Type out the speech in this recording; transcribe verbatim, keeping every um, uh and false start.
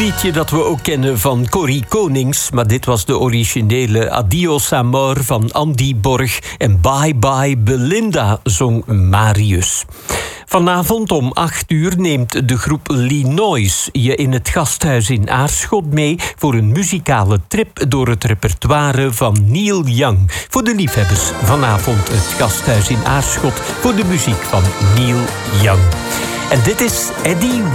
Liedje dat we ook kennen van Corrie Konings, maar dit was de originele Adios Amor van Andy Borg en Bye Bye Belinda zong Marius. Vanavond om acht uur neemt de groep Linois je in het gasthuis in Aarschot mee voor een muzikale trip door het repertoire van Neil Young. Voor de liefhebbers vanavond het gasthuis in Aarschot voor de muziek van Neil Young. En dit is Eddie